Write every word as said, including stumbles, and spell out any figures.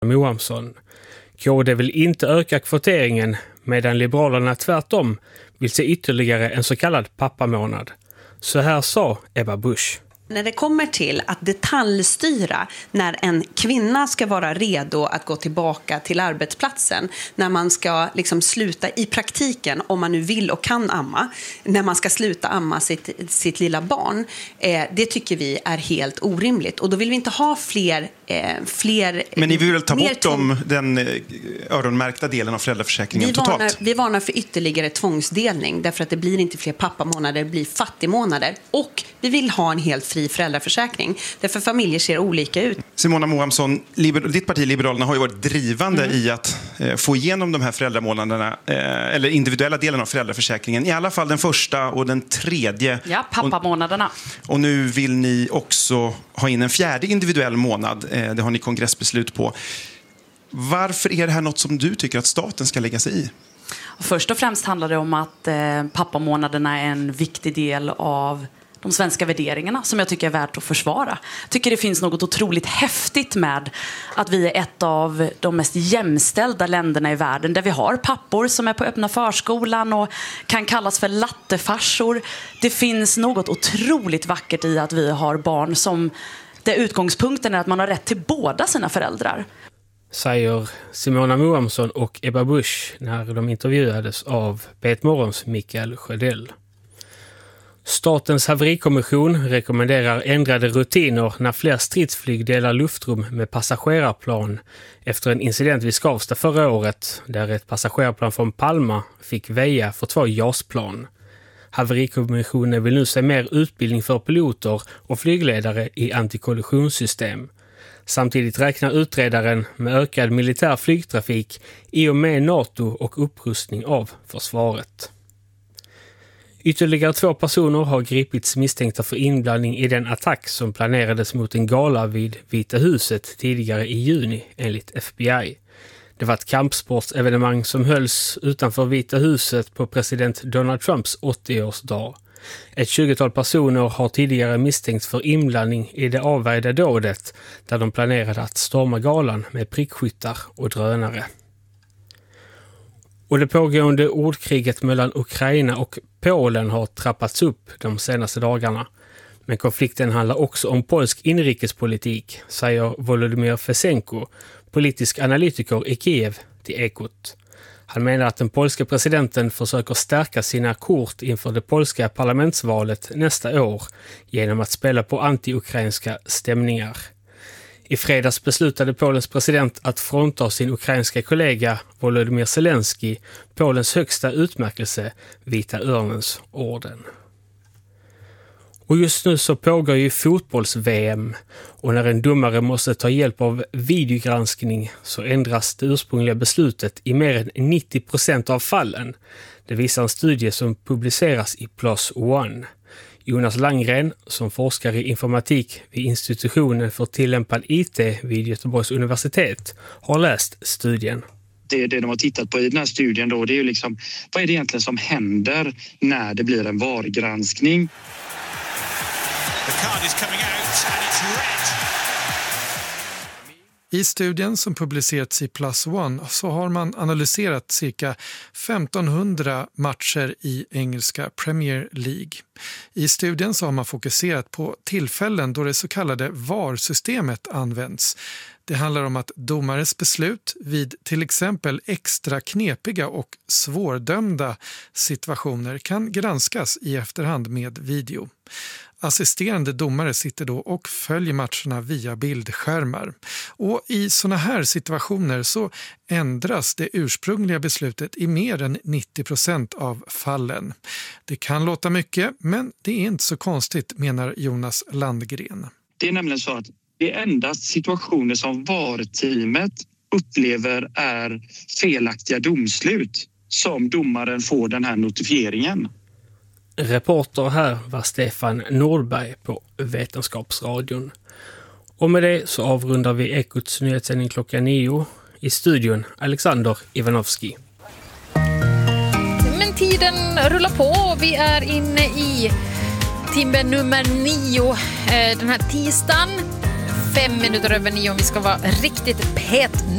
Mohamsson. K D vill inte öka kvoteringen medan Liberalerna tvärtom vill se ytterligare en så kallad pappamånad. Så här sa Ebba Busch. När det kommer till att detaljstyra när en kvinna ska vara redo att gå tillbaka till arbetsplatsen, när man ska liksom sluta i praktiken, om man nu vill och kan amma, när man ska sluta amma sitt, sitt lilla barn, eh, det tycker vi är helt orimligt. Och då vill vi inte ha fler... Eh, fler Men ni vill väl ta bort tvång... dem, den öronmärkta delen av föräldraförsäkringen vi totalt? Varnar, vi varnar för ytterligare tvångsdelning, därför att det blir inte fler pappamånader, det blir fattigmånader. Och vi vill ha en helt fri föräldraförsäkring, därför familjer ser olika ut. Simona Mohamsson, liber- ditt parti Liberalerna har ju varit drivande mm. i att eh, få igenom de här föräldramånaderna, eh, eller individuella delen av föräldraförsäkringen, i alla fall den första och den tredje. Ja, pappamånaderna. Och, och nu vill ni också ha in en fjärde individuell månad, eh, det har ni kongressbeslut på. Varför är det här något som du tycker att staten ska lägga sig i? Först och främst handlar det om att eh, pappamånaderna är en viktig del av de svenska värderingarna som jag tycker är värt att försvara. Jag tycker det finns något otroligt häftigt med att vi är ett av de mest jämställda länderna i världen, där vi har pappor som är på öppna förskolan och kan kallas för lattefarsor. Det finns något otroligt vackert i att vi har barn som, där utgångspunkten är att man har rätt till båda sina föräldrar. Säger Simona Mohamsson och Ebba Busch när de intervjuades av P ett Morgons Mikael Sjödell. Statens haverikommission rekommenderar ändrade rutiner när fler stridsflyg delar luftrum med passagerarplan efter en incident vid Skavsta förra året där ett passagerarplan från Palma fick väja för två JAS-plan. Haverikommissionen vill nu se mer utbildning för piloter och flygledare i antikollisionssystem. Samtidigt räknar utredaren med ökad militär flygtrafik i och med NATO och upprustning av försvaret. Ytterligare två personer har gripits misstänkta för inblandning i den attack som planerades mot en gala vid Vita huset tidigare i juni enligt F B I. Det var ett kampsportsevenemang som hölls utanför Vita huset på president Donald Trumps åttioårsdag. Ett tjugotal personer har tidigare misstänkts för inblandning i det avvärjda dådet där de planerade att storma galan med prickskyttar och drönare. Och det pågående ordkriget mellan Ukraina och Polen har trappats upp de senaste dagarna. Men konflikten handlar också om polsk inrikespolitik, säger Volodymyr Fesenko, politisk analytiker i Kiev, till Ekot. Han menar att den polska presidenten försöker stärka sina kort inför det polska parlamentsvalet nästa år genom att spela på anti-ukrainska stämningar. I fredags beslutade Polens president att frånta sin ukrainska kollega Volodymyr Zelensky Polens högsta utmärkelse, Vita örnens orden. Och just nu så pågår ju fotbolls-V M och när en domare måste ta hjälp av videogranskning så ändras det ursprungliga beslutet i mer än nittio procent av fallen. Det visar en studie som publiceras i Plus One. Jonas Langgren, som forskar i informatik vid institutionen för tillämpad I T vid Göteborgs universitet, har läst studien. Det, det de har tittat på i den här studien då, det är ju liksom, vad är det egentligen som händer när det blir en V A R-granskning? The card is coming out and it's red. I studien som publicerats i Plus One så har man analyserat cirka femtonhundra matcher i engelska Premier League. I studien så har man fokuserat på tillfällen då det så kallade V A R-systemet används. Det handlar om att domares beslut vid till exempel extra knepiga och svårdömda situationer kan granskas i efterhand med video. Assisterande domare sitter då och följer matcherna via bildskärmar. Och i såna här situationer så ändras det ursprungliga beslutet i mer än nittio procent av fallen. Det kan låta mycket, men det är inte så konstigt, menar Jonas Landgren. Det är nämligen så att det är endast situationer som V A R-teamet upplever är felaktiga domslut som domaren får den här notifieringen. Reporter här var Stefan Nordberg på Vetenskapsradion. Och med det så avrundar vi Ekots nyhetssändning klockan nio. I studion Alexander Ivanovski. Men tiden rullar på. Vi är inne i timme nummer nio den här tisdagen. Fem minuter över nio om vi ska vara riktigt pet